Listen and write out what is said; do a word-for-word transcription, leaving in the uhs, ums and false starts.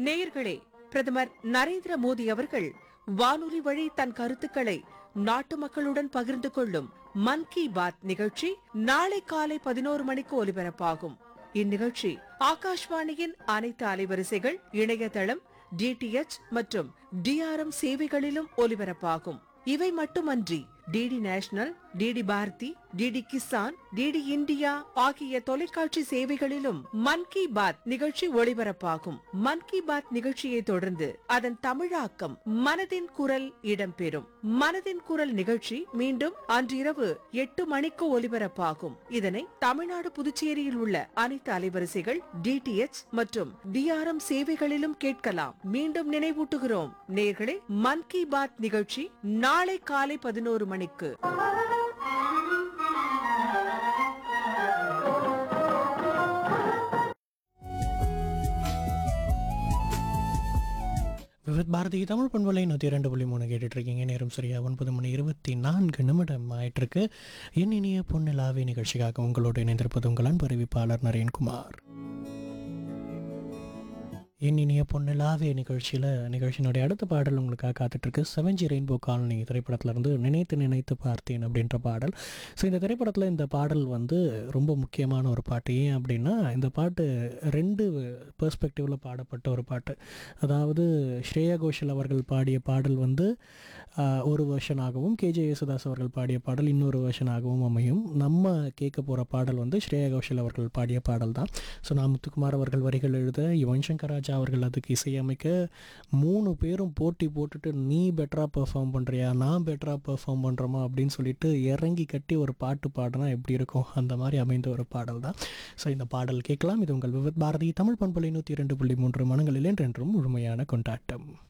நேயர்களே, பிரதமர் நரேந்திர மோடி அவர்கள் வானொலி வழி தன் கருத்துக்களை நாட்டு மக்களுடன் பகிர்ந்து கொள்ளும் மன் கி பாத் நிகழ்ச்சி நாளை காலை பதினோரு மணிக்கு ஒலிபரப்பாகும். இந்நிகழ்ச்சி ஆகாஷ்வாணியின் அனைத்து அலைவரிசைகள், இணையதளம், டிடிஎச் மற்றும் டிஆர்எம் சேவைகளிலும் ஒலிபரப்பாகும். இவை மட்டுமன்றி DD national, DD Bharathi, DD Kisan, DD India ஆகிய தொலைக்காட்சி சேவைகளிலும் மன் கி பாத் நிகழ்ச்சி ஒளிபரப்பாகும். மன் கி பாத் நிகழ்ச்சியை தொடர்ந்து அதன் தமிழாக்கம் மனதின் குரல் இடம்பெறும். மனதின் குரல் நிகழ்ச்சி மீண்டும் அன்றிரவு எட்டு மணிக்கு ஒலிபரப்பாகும். இதனை தமிழ்நாடு, புதுச்சேரியில் உள்ள அனைத்து அலைவரிசைகள், டிடிஎச் மற்றும் டிஆர்எம் சேவைகளிலும் கேட்கலாம். மீண்டும் நினைவூட்டுகிறோம் நேயர்களே, மன் கி பாத் நிகழ்ச்சி நாளை காலை பதினோரு மணிக்கு. விவித் பாரதி தமிழ் பண்பலை நூற்றி இரண்டு புள்ளி மூணு கேட்டுட்டு இருக்கீங்க. நேரம் சரியா ஒன்பது மணி இருபத்தி நான்கு நிமிடம் ஆயிட்டிருக்கு. என் இனிய பொன்னிலாவே நிகழ்ச்சிக்காக உங்களோடு இணைந்திருப்பது உங்கள் அன்பு அறிவிப்பாளர் நரேன்குமார். என் இனிய பொன்னிலாவே நிகழ்ச்சியில் நிகழ்ச்சியினுடைய அடுத்த பாடல் உங்களுக்காக காத்துட்ருக்கு. செவன்ஜி ரெயின்போ காலனி திரைப்படத்திலேருந்து நினைத்து நினைத்து பார்த்தேன் அப்படின்ற பாடல். ஸோ இந்த திரைப்படத்தில் இந்த பாடல் வந்து ரொம்ப முக்கியமான ஒரு பாட்டு. ஏன் அப்படின்னா, இந்த பாட்டு ரெண்டு பெர்ஸ்பெக்டிவில் பாடப்பட்ட ஒரு பாட்டு. அதாவது ஸ்ரேயா கோஷல் அவர்கள் பாடிய பாடல் வந்து ஒரு வெர்ஷனாகவும், கேஜே யேசுதாஸ் அவர்கள் பாடிய பாடல் இன்னொரு வெர்ஷனாகவும் அமையும். நம்ம கேட்க போகிற பாடல் வந்து ஸ்ரேயா கோஷல் அவர்கள் பாடிய பாடல் தான். ஸோ நான் முத்துக்குமார் அவர்கள் வரிகள் எழுத, யுவன் சங்கர் ராஜா அவர்கள் அதுக்கு இசையமைக்க, மூணு பேரும் போட்டி போட்டுட்டு நீ பெட்டராக பெர்ஃபார்ம் பண்ணுறியா, நான் பெட்டராக பெர்ஃபார்ம் பண்ணுறோமா அப்படின்னு சொல்லிட்டு இறங்கி கட்டி ஒரு பாட்டு பாடினா எப்படி இருக்கும், அந்த மாதிரி அமைந்த ஒரு பாடல் தான். ஸோ இந்த பாடல் கேட்கலாம். இது உங்கள் விவித் பாரதி தமிழ் பண்பலை நூற்றி இரண்டு புள்ளி மூன்று மனங்களில் என்றென்றும் முழுமையான கொண்டாட்டம்.